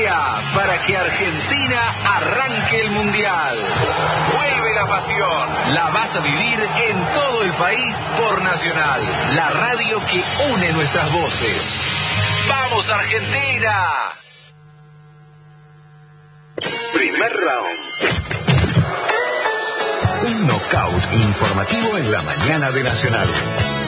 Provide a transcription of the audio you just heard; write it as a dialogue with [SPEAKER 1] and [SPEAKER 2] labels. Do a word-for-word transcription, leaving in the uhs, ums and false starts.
[SPEAKER 1] día para que Argentina arranque el Mundial. Vuelve la pasión. La vas a vivir en todo el país por Nacional, la radio que une nuestras voces. ¡Vamos, Argentina!
[SPEAKER 2] Primer round.
[SPEAKER 3] Un knockout informativo en la mañana de Nacional.